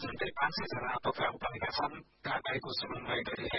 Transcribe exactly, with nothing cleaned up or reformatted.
झन्डै पाँच सय जना पत्र उपाधिका छन् कार्यको समन्वय गरिरहेका